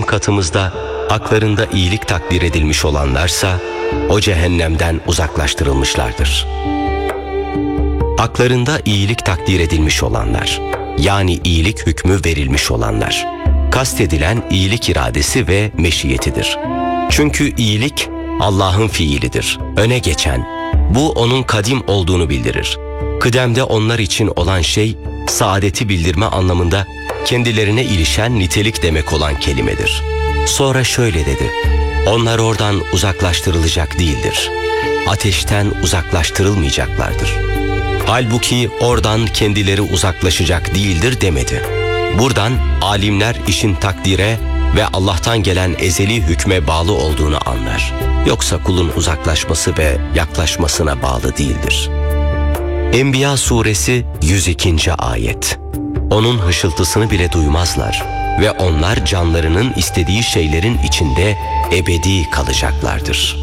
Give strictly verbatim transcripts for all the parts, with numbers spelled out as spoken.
katımızda haklarında iyilik takdir edilmiş olanlarsa o cehennemden uzaklaştırılmışlardır. Haklarında iyilik takdir edilmiş olanlar, yani iyilik hükmü verilmiş olanlar, kastedilen iyilik iradesi ve meşiyetidir. Çünkü iyilik Allah'ın fiilidir, öne geçen. Bu onun kadim olduğunu bildirir. Kıdemde onlar için olan şey, saadeti bildirme anlamında kendilerine ilişen nitelik demek olan kelimedir. Sonra şöyle dedi: onlar oradan uzaklaştırılacak değildir. Ateşten uzaklaştırılmayacaklardır. Halbuki oradan kendileri uzaklaşacak değildir demedi. Buradan alimler işin takdire ve Allah'tan gelen ezeli hükme bağlı olduğunu anlar. Yoksa kulun uzaklaşması ve yaklaşmasına bağlı değildir. Enbiya suresi yüz ikinci ayet. Onun hışıltısını bile duymazlar ve onlar canlarının istediği şeylerin içinde ebedi kalacaklardır.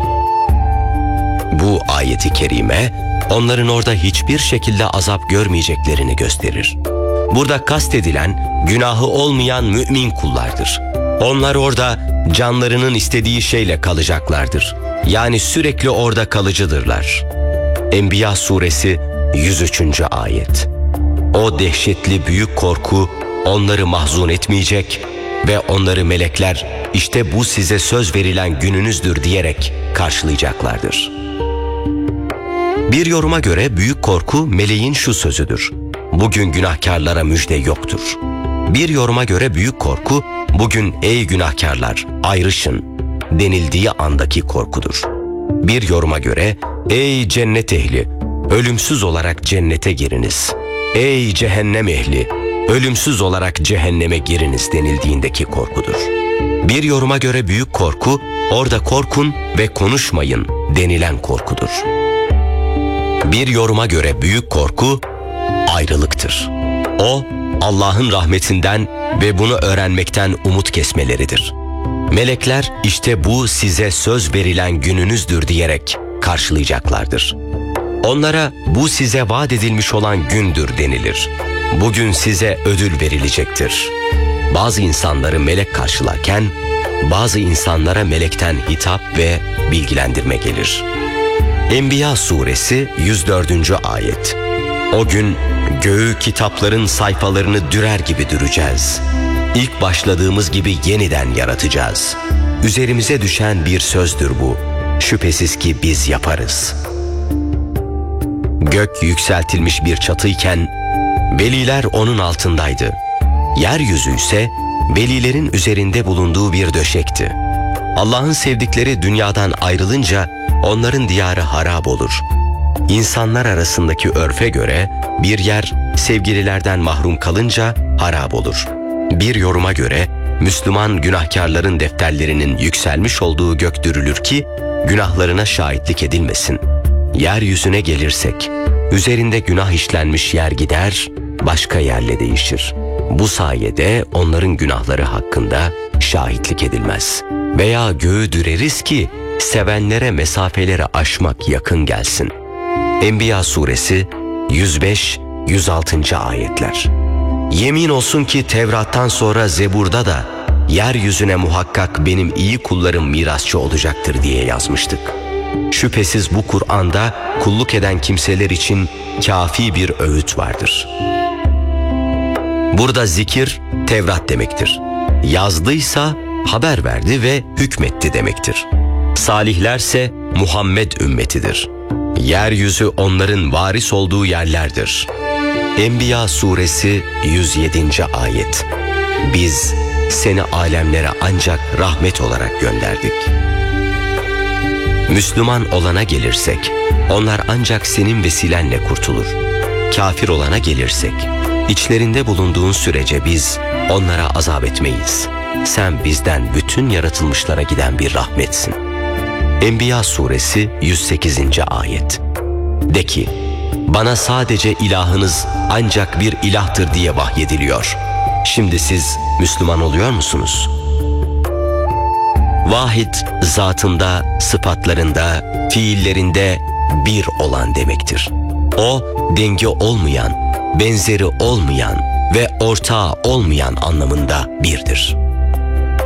Bu ayeti kerime onların orada hiçbir şekilde azap görmeyeceklerini gösterir. Burada kastedilen günahı olmayan mümin kullardır. Onlar orada canlarının istediği şeyle kalacaklardır. Yani sürekli orada kalıcıdırlar. Enbiya suresi yüz üçüncü ayet. O dehşetli büyük korku onları mahzun etmeyecek ve onları melekler işte bu size söz verilen gününüzdür diyerek karşılayacaklardır. Bir yoruma göre büyük korku meleğin şu sözüdür: bugün günahkarlara müjde yoktur. Bir yoruma göre büyük korku bugün ey günahkarlar ayrışın denildiği andaki korkudur. Bir yoruma göre ey cennet ehli ölümsüz olarak cennete giriniz. Ey cehennem ehli ölümsüz olarak cehenneme giriniz denildiğindeki korkudur. Bir yoruma göre büyük korku orada korkun ve konuşmayın denilen korkudur. Bir yoruma göre büyük korku ayrılıktır. O Allah'ın rahmetinden ve bunu öğrenmekten umut kesmeleridir. Melekler işte bu size söz verilen gününüzdür diyerek karşılayacaklardır. Onlara bu size vaat edilmiş olan gündür denilir. Bugün size ödül verilecektir. Bazı insanları melek karşılarken bazı insanlara melekten hitap ve bilgilendirme gelir. Enbiya suresi yüz dördüncü ayet. O gün göğü kitapların sayfalarını dürer gibi düreceğiz. İlk başladığımız gibi yeniden yaratacağız. Üzerimize düşen bir sözdür bu. Şüphesiz ki biz yaparız. Gök yükseltilmiş bir çatıyken veliler onun altındaydı. Yeryüzü ise velilerin üzerinde bulunduğu bir döşekti. Allah'ın sevdikleri dünyadan ayrılınca onların diyarı harap olur. İnsanlar arasındaki örfe göre bir yer sevgililerden mahrum kalınca harap olur. Bir yoruma göre Müslüman günahkarların defterlerinin yükselmiş olduğu gök dürülür ki günahlarına şahitlik edilmesin. Yeryüzüne gelirsek üzerinde günah işlenmiş yer gider, başka yerle değişir. Bu sayede onların günahları hakkında şahitlik edilmez. Veya göğü düreriz ki sevenlere mesafeleri aşmak yakın gelsin. Enbiya suresi yüz beş yüz altıncı ayetler. Yemin olsun ki Tevrat'tan sonra Zebur'da da yeryüzüne muhakkak benim iyi kullarım mirasçı olacaktır diye yazmıştık. Şüphesiz bu Kur'an'da kulluk eden kimseler için kafi bir öğüt vardır. Burada zikir Tevrat demektir. Yazdıysa haber verdi ve hükmetti demektir. Salihlerse Muhammed ümmetidir. Yeryüzü onların varis olduğu yerlerdir. Enbiya suresi yüz yedinci ayet. Biz seni alemlere ancak rahmet olarak gönderdik. Müslüman olana gelirsek, onlar ancak senin vesilenle kurtulur. Kafir olana gelirsek, içlerinde bulunduğun sürece biz onlara azap etmeyiz. Sen bizden bütün yaratılmışlara giden bir rahmetsin. Enbiya suresi yüz sekizinci ayet. De ki, bana sadece ilahınız ancak bir ilahtır diye vahyediliyor. Şimdi siz Müslüman oluyor musunuz? Vahid zatında, sıfatlarında, fiillerinde bir olan demektir. O dengi olmayan, benzeri olmayan ve ortağı olmayan anlamında birdir.